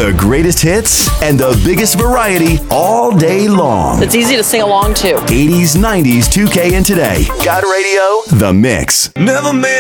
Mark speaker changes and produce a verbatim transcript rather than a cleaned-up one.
Speaker 1: The greatest hits and the biggest variety all day long.
Speaker 2: It's easy to sing along to.
Speaker 1: eighties, nineties, two K, and today. God Radio, The Mix.
Speaker 3: Never made